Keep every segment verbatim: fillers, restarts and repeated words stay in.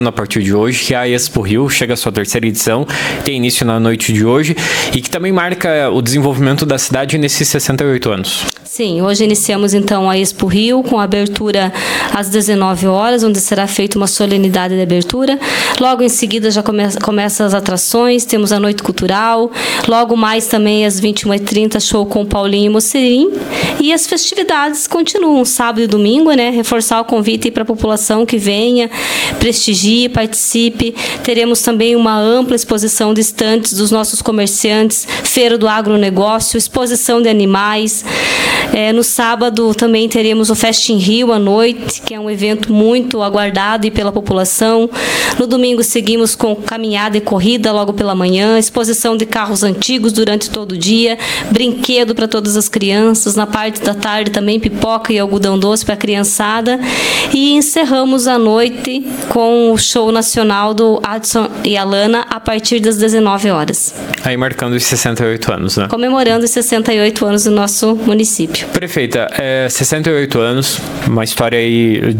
a partir de hoje, que é a Expo Rio, chega à sua terceira edição, tem início na noite de hoje e que também marca o desenvolvimento da cidade nesses sessenta e oito anos. Sim, hoje iniciamos então a Expo Rio com a abertura às dezenove horas, onde será feita uma solenidade de abertura. Logo em seguida já começa, começa as atrações, temos a Noite Cultural, logo mais também às vinte e uma e trinta, show com Paulinho e Mocerim, e as festividades continuam, sábado e domingo, né? Reforçar o convite para a população que venha, prestigie, participe. Teremos também uma ampla exposição de estantes dos nossos comerciantes, feira do agronegócio, exposição de animais. É, no sábado também teremos o Fest in Rio à noite, que é um evento muito aguardado e pela população. No domingo seguimos com caminhada e corrida logo pela manhã, exposição de carros antigos durante todo o dia, brinquedo para todas as crianças. Na parte da tarde também pipoca e algodão doce para a criançada. E encerramos a noite com o show nacional do Adson e Alana a partir das dezenove horas. Aí marcando os sessenta e oito anos, né? Comemorando os sessenta e oito anos do nosso município. Prefeita, é, sessenta e oito anos, uma história aí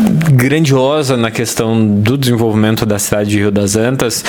grandiosa na questão do desenvolvimento da cidade de Rio das Antas,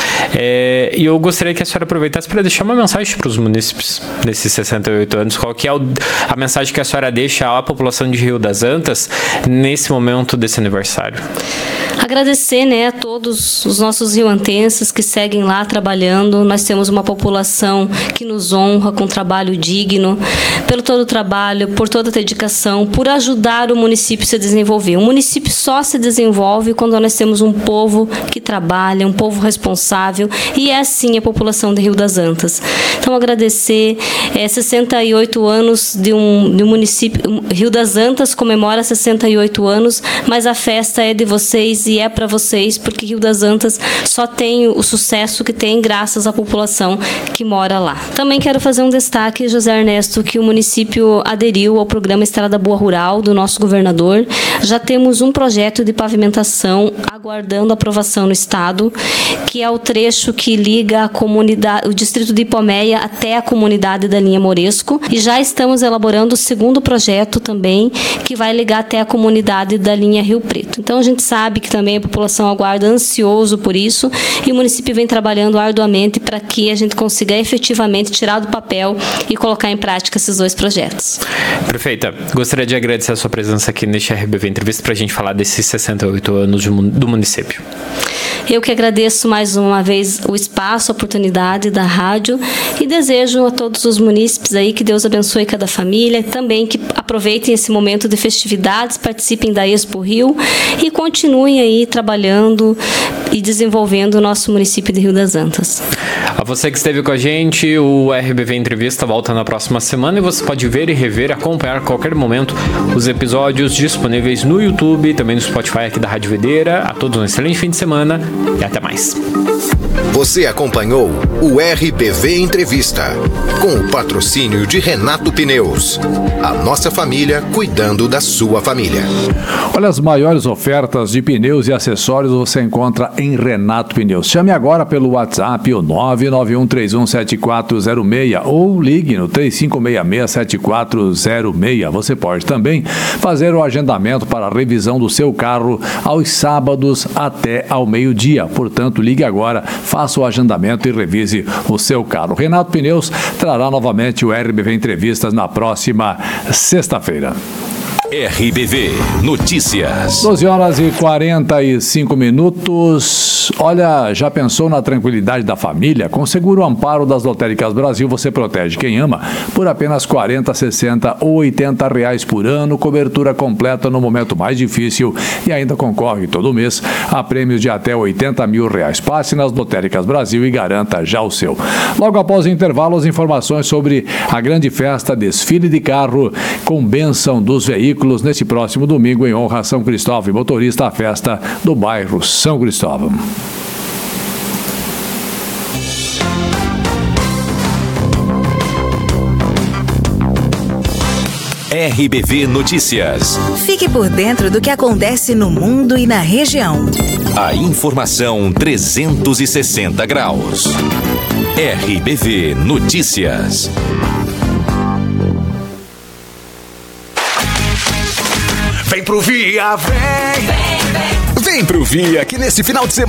é, e eu gostaria que a senhora aproveitasse para deixar uma mensagem para os munícipes desses sessenta e oito anos. Qual que é o, a mensagem que a senhora deixa à população de Rio das Antas nesse momento desse aniversário? Agradecer, né, a todos os nossos rioantenses que seguem lá trabalhando. Nós temos uma população que nos honra com trabalho digno, pelo todo o trabalho, por toda a dedicação, por ajudar o município a se desenvolver. O município só se desenvolve quando nós temos um povo que trabalha, um povo responsável, e é assim a população de Rio das Antas. Então, agradecer, é, sessenta e oito anos de um, de um município. Rio das Antas comemora sessenta e oito anos, mas a festa é de vocês e é para vocês, porque Rio das Antas só tem o sucesso que tem graças à população que mora lá. Também quero fazer um destaque, José Ernesto, que o município aderiu ao programa Estrada Boa Rural do nosso governador. Já temos um projeto de pavimentação aguardando aprovação no estado, que é o trecho que liga a comunidade, o distrito de Ipomeia até a comunidade da linha Moresco, e já estamos elaborando o segundo projeto também, que vai ligar até a comunidade da linha Rio Preto. Então a gente sabe que também a população aguarda ansioso por isso, e o município vem trabalhando arduamente para que a gente consiga efetivamente tirar do papel e colocar em prática esses dois projetos. Prefeita, gostaria de agradecer a sua presença aqui neste R B V Entrevista para a gente falar desses sessenta e oito anos do município. Eu que agradeço mais uma vez o espaço, a oportunidade da rádio, e desejo a todos os munícipes aí que Deus abençoe cada família, também que aproveitem esse momento de festividades, participem da Expo Rio e continuem aí trabalhando e desenvolvendo o nosso município de Rio das Antas. A você que esteve com a gente, o R B V Entrevista volta na próxima semana e você pode ver e rever, acompanhar a qualquer momento os episódios disponíveis no YouTube, também no Spotify aqui da Rádio Videira. A todos um excelente fim de semana e até mais. Você acompanhou o R B V Entrevista, com o patrocínio de Renato Pneus. A nossa família cuidando da sua família. Olha, as maiores ofertas de pneus e acessórios você encontra em Renato Pneus. Chame agora pelo WhatsApp o nove nove um três um sete quatro zero seis ou ligue no três cinco seis seis sete quatro zero seis. Você pode também fazer o agendamento para a revisão do seu carro aos sábados até ao meio-dia. Portanto, ligue agora, faça o agendamento e revise o seu carro. Renato Pneus trará novamente o R B V Entrevistas na próxima sexta-feira. R B V Notícias. doze horas e quarenta e cinco minutos. Olha, já pensou na tranquilidade da família? Com Seguro Amparo das Lotéricas Brasil, você protege quem ama por apenas quarenta, sessenta ou oitenta reais por ano, cobertura completa no momento mais difícil e ainda concorre todo mês a prêmios de até oitenta mil reais. Passe nas Lotéricas Brasil e garanta já o seu. Logo após o intervalo, as informações sobre a grande festa Desfile de Carro com bênção dos veículos neste próximo domingo em honra a São Cristóvão e motorista, a festa do bairro São Cristóvão. R B V Notícias. Fique por dentro do que acontece no mundo e na região. A informação trezentos e sessenta graus. R B V Notícias. Vem pro Via, vem! Vem, vem! Vem pro Via, que nesse final de semana